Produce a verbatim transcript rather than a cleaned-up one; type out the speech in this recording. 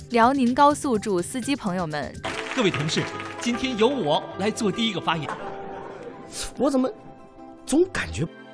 辽宁高速主司机朋友们， 各位同事，今天由我来做第一个发言。 我怎么总感觉